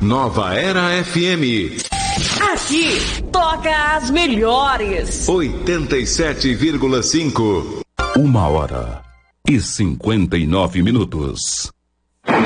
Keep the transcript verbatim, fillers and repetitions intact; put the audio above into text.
Nova Era F M. Aqui toca as melhores. oitenta e sete vírgula cinco. Uma hora e cinquenta e nove minutos.